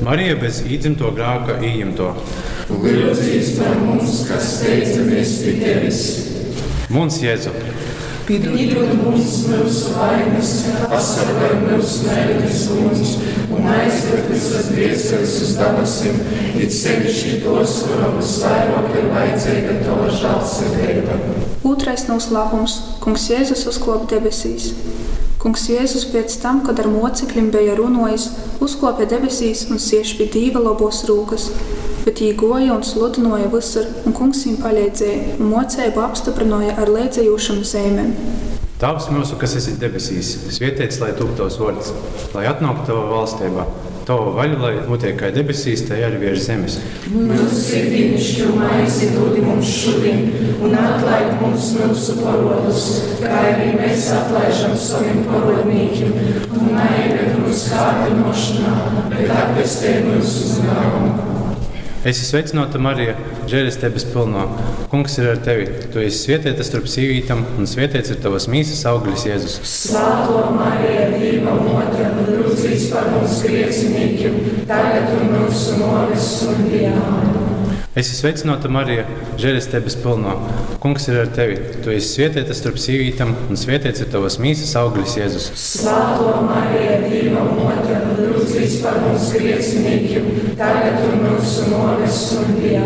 Marija bez īdzimto grēka ījimto. Lūdzīs par mums, kas steicamies pie tevis. Mums Jēzu. Piedod mums mūsu vainas, pasargāj mūs no ēnas uguns un aizved visas dvēseles uz debesim, it sevišķi tos, kuram visvairāk ir vajadzīga tava žēlsirdība. Otrais noslēpums. Kungs Jēzus uzkāpa debesīs. Kungs Jēzus pēc tam, kad ar mocekļiem bija runājis, uzkāpa debesīs un siež pie Dieva labos rūkas. Bet viņi goja un sludināja visur, un Kungs viņiem palīdzēja, un mocēju apstiprināja ar līdzējošām zīmēm. Tēvs mūsu, kas esi debesīs, svētīts, lai top tavs vārds, lai atnāktu tava valstība. Tava vaļa, lai notiek kā debesīs, tā arī virs zemes. Mūsu ikdienišķo maizi dod mums šodien, un atlaid mums mūsu parodus, kā arī mēs atlaižam saviem parodnīkiem, un neieved mūsu kārdinošanā, bet atpestē mūsu uz ļaunumu. Esi sveicināta, Marija, žēlastības pilnā. Kungs ir ar tevi. Tu esi svētīta starp sīvītām, un svētīts ir tavas mīsas auglis Jēzus. Svētā Marija, Dieva mote, lūdzīs par mums griecinīkiem, tagad un mūsu nāves stundā. Esi sveicināta, Marija, žēlastības pilnā. Kungs ir ar tevi. Tu esi svētīta starp sīvītām, un svētīts ir tavas mīsas auglis Jēzus. Svētā Marija, Dieva mote, lūdzīs par mums griecinīkiem, tagad un mūsu nāves stundā.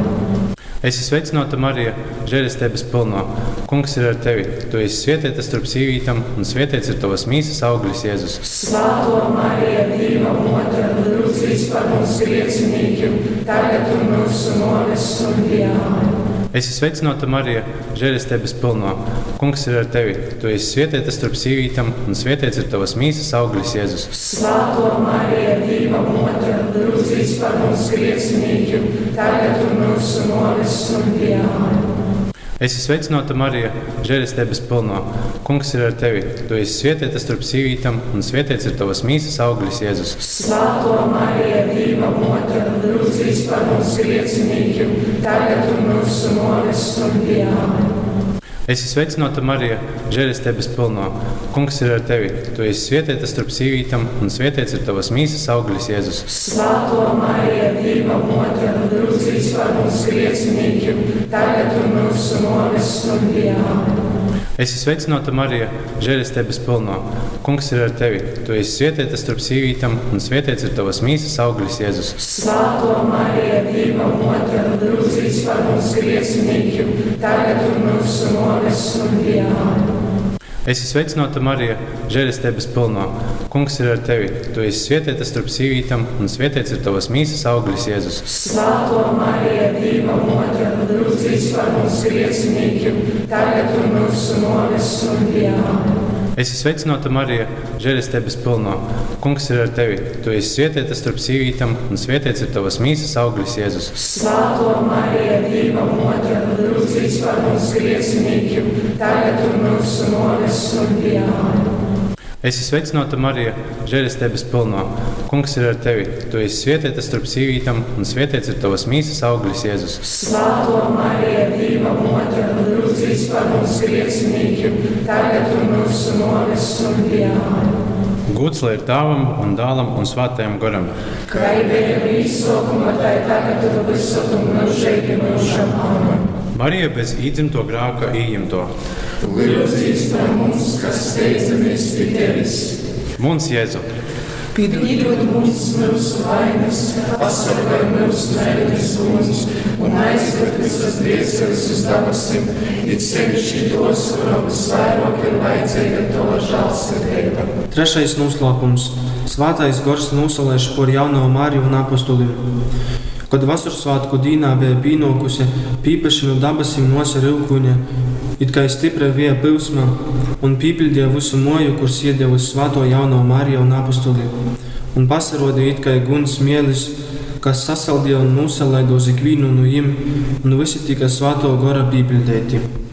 Esi sveicināta, Marija, žēlastības pilnā. Kungs ir ar tevi. Tu esi svētīta starp sīvītām, un svētīts ir tavas mīsas auglis Jēzus. Svētā Marija, Dieva mote, lūdzīs par mums griecinīkiem, tagad un mūsu nāves stundā. Esi sveicināta, Marija, žēlastības pilnā. Kungs ir ar tevi. Tu esi svētīta starp sīvītām, un svētīts ir tavas mīsas auglis Jēzus. Svētā Marija, Dieva mote, lūdzīs par mums griecinīkiem, tagad un mūsu nāves stundā. Esi sveicināta, Marija, žēlastības pilnā. Kungs ir ar tevi. Tu esi svētīta starp sīvītām, un svētīts ir tavas mīsas auglis Jēzus. Svētā Marija, Dieva mote, lūdzīs par mums griecinīkiem, tagad un mūsu nāves stundā. Esi sveicināta, Marija, žēlastības pilnā. Kungs ir ar tevi. Tu esi svētīta starp sīvītām, un svētīts ir tavas mīsas auglis Jēzus. Svētā Marija, Dieva mote, lūdzīs par mums griecinīkiem, tagad un mūsu nāves stundā. Esi sveicināta, Marija, žēlastības pilnā. Kungs ir ar tevi. Tu esi svētīta starp sīvītām, un svētīts ir tavas mīsas auglis Jēzus. Svētā Marija, Dieva mote, lūdzīs par mums griecinīkiem, tagad un mūsu nāves stundā. Esi sveicināta, Marija, žēlastības pilnā. Kungs ir ar tevi. Tu esi svētīta starp sīvītām, un svētīts ir tavas mīsas auglis Jēzus. Svētā Marija, Dieva mote, lūdzīs par mums griecinīkiem, tagad un mūsu nāves stundā. Esi sveicināta, Marija, žēlastības pilnā. Kungs ir ar tevi. Tu esi svētīta starp sīvītām, un svētīts ir tavas mīsas auglis Jēzus. Svētā Marija, Dieva mote, lūdzīs par mums griecinīkiem, tagad un mūsu nāves stundā. Esi sveicināta, Marija, žēlastības pilnā. Kungs ir ar tevi. Tu esi svētīta starp sīvītām, un svētīts ir tavas mīsas auglis Jēzus. Svētā Marija, Dieva mote, lūdzīs par mums griecinīkiem, tagad un mūsu nāves stundā. Gods lai ir Tēvam un Dēlam un Svētajam garam. Kā bija īsākumā, tā tagad ir visur un mūžīgi mūžam. Amen. Marija bez īdzimto grēka ījimto. Lūdzīs par mums, kas steicamies pie tevis. Mums Jēzu. Piedod mums mūsu vainas, pasargāj mūs no ēnas uguns un aizved visas dvēseles uz debesim, it sevišķi tos, kuram visvairāk ir vajadzīga tava žēlsirdība. Trešais noslēpums. Svētais gars nosalēš par jauno Mariju un apostolim. Kad vasarsvētku dīnā bija pienākusi, pīpaši no debesim nosa rūkuņa, it kā stipra vēja pilsma, un pīpildīja visu moju, kur sēdēja uz svēto jauno Mariju un apostoli. Un pasarodīja it kā guns mielis, kas sasaldīja un nosalēja uz ikvienu no jiem, un visi tika svēto gara pīpildēti.